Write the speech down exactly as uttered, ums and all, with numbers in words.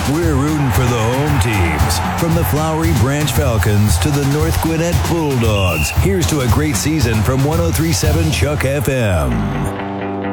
We're rooting for the home teams. From the Flowery Branch Falcons to the North Gwinnett Bulldogs. Here's to a great season from one oh three point seven Chuck F M.